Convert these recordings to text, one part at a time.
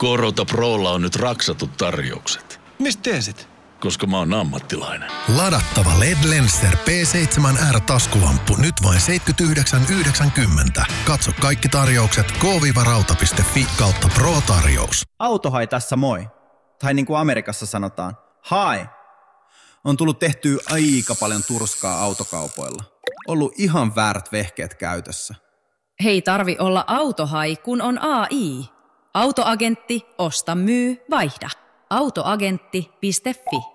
K-Rauta Prolla on nyt raksatut tarjoukset. Mistä tiesit? Koska mä oon ammattilainen. Ladattava LED-Lenster P7R-taskulamppu nyt vain 79,90. Katso kaikki tarjoukset k-rauta.fi/Pro-tarjous. Autohai tässä moi. Tai niin kuin Amerikassa sanotaan, hi. On tullut tehtyä aika paljon turskaa autokaupoilla. Ollut ihan väärät vehkeet käytössä. Hei tarvi olla autohai, kun on AI. Autoagentti, osta, myy, vaihda. Autoagentti.fi.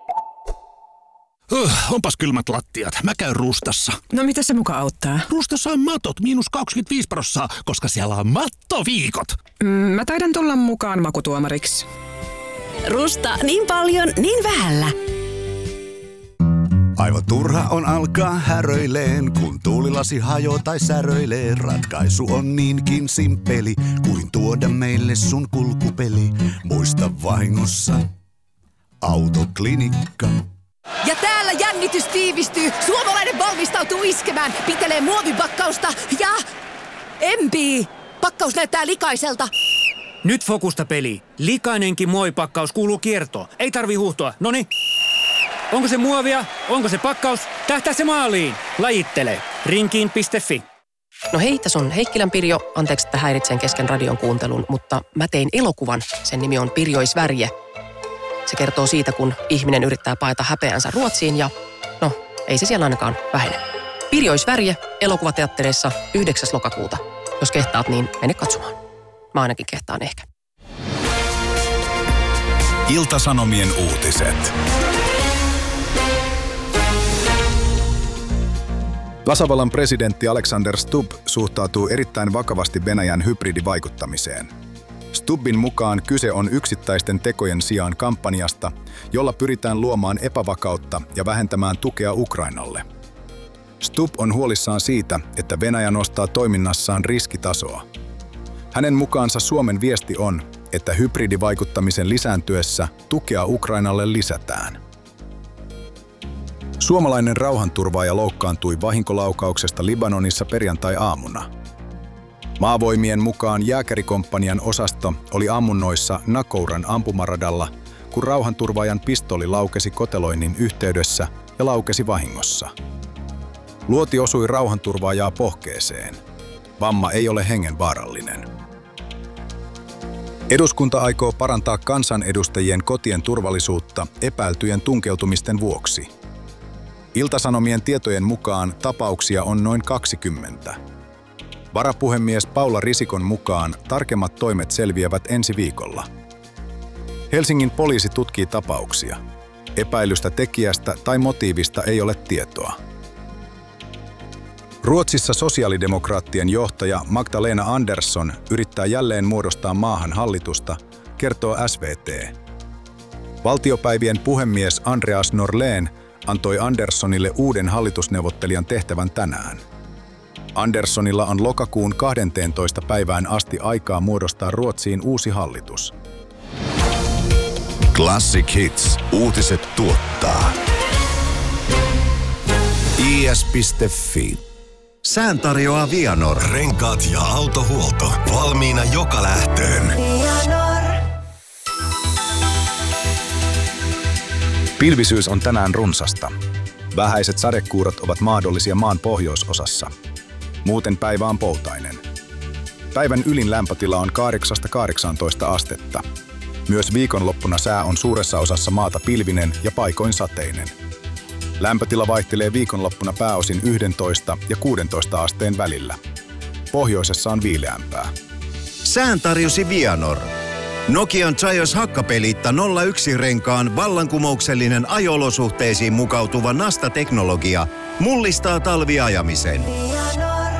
Onpas kylmät lattiat. Mä käyn Rustassa. No mitä se muka auttaa? Rustassa on matot -25%, koska siellä on mattoviikot. Mä taidan tulla mukaan makutuomariksi. Rusta niin paljon, niin vähällä. Aivan turha on alkaa häröileen, kun tuulilasi hajoo tai säröilee. Ratkaisu on niinkin simppeli, kuin tuoda meille sun kulkupeli. Muista vahingossa Autoklinikka. Ja täällä jännitys tiivistyy. Suomalainen valmistautuu iskemään. Pitelee muovipakkausta ja empii. Pakkaus näyttää likaiselta. Nyt fokusta peli. Likainenkin muovipakkaus kuuluu kiertoon. Ei tarvi huuhtoa. Noniin. Onko se muovia? Onko se pakkaus? Tähtää se maaliin. Lajittele. Rinkiin.fi. No hei, tässä on Heikkilän Pirjo. Anteeksi, että häiritsen kesken radion kuuntelun, mutta mä tein elokuvan. Sen nimi on Pirjoisvärje. Se kertoo siitä, kun ihminen yrittää paeta häpeänsä Ruotsiin ja no, ei se siellä ainakaan vähene. Pirjoisvärje elokuvateattereissa 9. lokakuuta. Jos kehtaat, niin mene katsomaan. Mä ainakin kehtaan ehkä. Ilta-Sanomien uutiset. Tasavallan presidentti Alexander Stubb suhtautuu erittäin vakavasti Venäjän hybridivaikuttamiseen. Stubbin mukaan kyse on yksittäisten tekojen sijaan kampanjasta, jolla pyritään luomaan epävakautta ja vähentämään tukea Ukrainalle. Stubb on huolissaan siitä, että Venäjä nostaa toiminnassaan riskitasoa. Hänen mukaansa Suomen viesti on, että hybridivaikuttamisen lisääntyessä tukea Ukrainalle lisätään. Suomalainen rauhanturvaaja loukkaantui vahinkolaukauksesta Libanonissa perjantai-aamuna. Maavoimien mukaan jääkärikomppanian osasto oli ammunnoissa Nakouran ampumaradalla, kun rauhanturvaajan pistooli laukesi koteloinnin yhteydessä ja laukesi vahingossa. Luoti osui rauhanturvaajaa pohkeeseen. Vamma ei ole hengenvaarallinen. Eduskunta aikoo parantaa kansanedustajien kotien turvallisuutta epäiltyjen tunkeutumisten vuoksi. Ilta-Sanomien tietojen mukaan tapauksia on noin 20. Varapuhemies Paula Risikon mukaan tarkemmat toimet selviävät ensi viikolla. Helsingin poliisi tutkii tapauksia. Epäilystä tekijästä tai motiivista ei ole tietoa. Ruotsissa sosiaalidemokraattien johtaja Magdalena Andersson yrittää jälleen muodostaa maahan hallitusta, kertoo SVT. Valtiopäivien puhemies Andreas Norlén antoi Anderssonille uuden hallitusneuvottelijan tehtävän tänään. Anderssonilla on lokakuun 12. päivään asti aikaa muodostaa Ruotsiin uusi hallitus. Classic Hits. Uutiset tuottaa is.fi. Sään tarjoaa Vianor. Renkaat ja autohuolto. Valmiina joka lähtöön. Pilvisyys on tänään runsasta. Vähäiset sadekuurot ovat mahdollisia maan pohjoisosassa. Muuten päivä on poutainen. Päivän ylin lämpötila on 8-18 astetta. Myös viikonloppuna sää on suuressa osassa maata pilvinen ja paikoin sateinen. Lämpötila vaihtelee viikonloppuna pääosin 11 ja 16 asteen välillä. Pohjoisessa on viileämpää. Sään tarjosi Vianor. Nokian Gios hakkapeliitta 01-renkaan vallankumouksellinen ajo-olosuhteisiin mukautuva Nasta-teknologia mullistaa talviajamisen.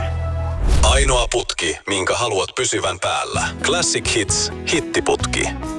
Ainoa putki, minkä haluat pysyvän päällä. Classic Hits, hittiputki.